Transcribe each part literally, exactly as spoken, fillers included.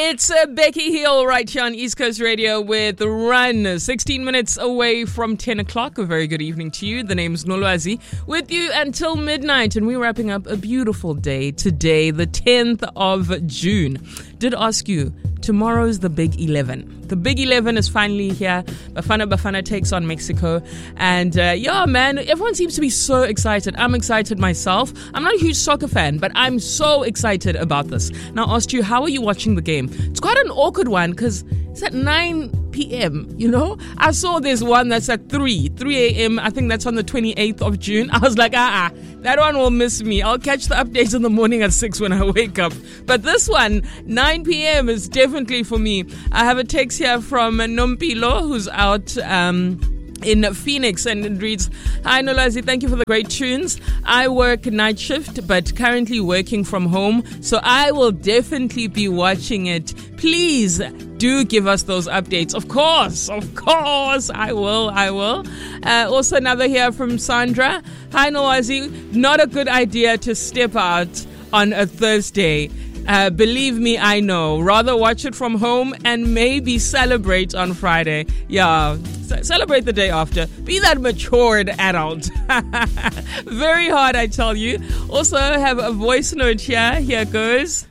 It's uh, Becky Hill right here on East Coast Radio with The Run. sixteen minutes away from ten o'clock. A very good evening to you. The name's Nolwazi. With you until midnight. And we're wrapping up a beautiful day today, the tenth of June. Did ask you, tomorrow's the Big eleven. The Big eleven is finally here. Bafana Bafana takes on Mexico. And uh, yeah, man, everyone seems to be so excited. I'm excited myself. I'm not a huge soccer fan, but I'm so excited about this. Now, I asked you, how are you watching the game? It's quite an awkward one because it's at nine p.m., you know? I saw this one that's at three a.m. I think that's on the twenty-eighth of June. I was like, ah, ah, that one will miss me. I'll catch the updates in the morning at six when I wake up. But this one, nine p.m. is definitely for me. I have a text here from Nompilo, who's out um, in Phoenix, and it reads, "Hi Nolwazi, thank you for the great tunes. I work night shift, but currently working from home, so I will definitely be watching it. Please do give us those updates." Of course, of course, I will, I will. Uh, also another here from Sandra. "Hi Nolwazi, not a good idea to step out on a Thursday. Uh, believe me, I know. Rather watch it from home and maybe celebrate on Friday." Yeah, c- celebrate the day after. Be that matured adult. Very hard, I tell you. Also, I have a voice note here. Here goes.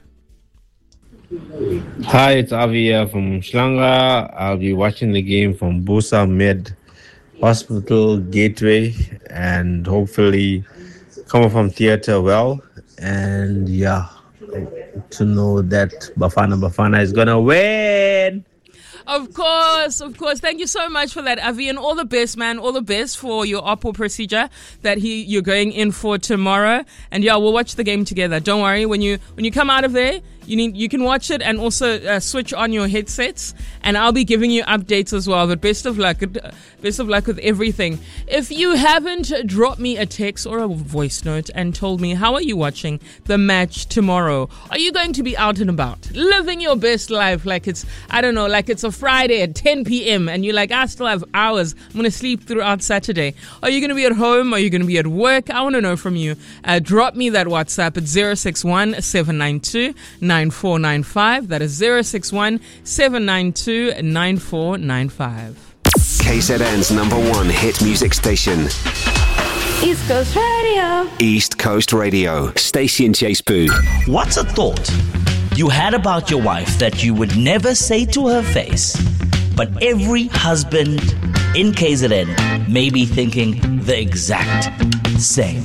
Hi, it's Avi uh, from Shlanga. I'll be watching the game from Busa Med Hospital Gateway and hopefully come from theater well. And yeah, to know that Bafana Bafana is gonna win. Of course, of course. Thank you so much for that, Avi, and all the best, man. All the best for your opal procedure that he you're going in for tomorrow. And yeah, we'll watch the game together. Don't worry. When you when you come out of there, you need you can watch it and also uh, switch on your headsets. And I'll be giving you updates as well. But best of luck, best of luck with everything. If you haven't dropped me a text or a voice note and told me how are you watching the match tomorrow, are you going to be out and about, living your best life like it's I don't know, like it's a Friday at ten p.m. and you're like, I still have hours. I'm going to sleep throughout Saturday. Are you going to be at home? Are you going to be at work? I want to know from you. Uh, drop me that WhatsApp at zero six one, seven nine two, nine four nine five. That is zero six one, seven nine two, nine four nine five. K Z N's number one hit music station. East Coast Radio. East Coast Radio. Stacey and Chase Boo. What's a thought you had about your wife that you would never say to her face, but every husband in K Z N may be thinking the exact same?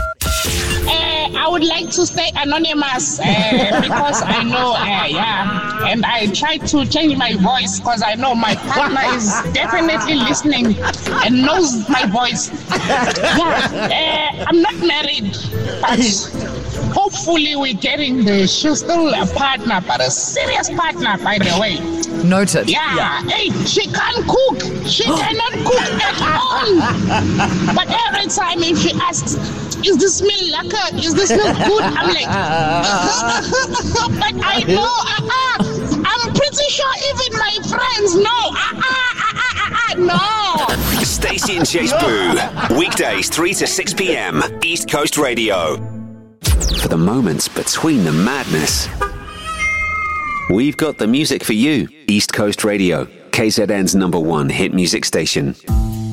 Uh, I would like to stay anonymous uh, because I know, uh, yeah, and I try to change my voice because I know my partner is definitely listening and knows my voice. Yeah, uh, I'm not married, but hopefully we're getting the, she's still a partner, but a serious partner, by the way. Noted. Yeah. yeah. Hey, she can't cook. She cannot cook at all. But every time if she asks, is this meal lacquer? Is this meal good? I'm like, but I know, uh-uh. I'm pretty sure even my friends know. Uh-uh, uh-uh, uh-uh, no. Stacey and Chase Boo. Weekdays, three to six p.m. East Coast Radio. For the moments between the madness, we've got the music for you. East Coast Radio, K Z N's number one hit music station.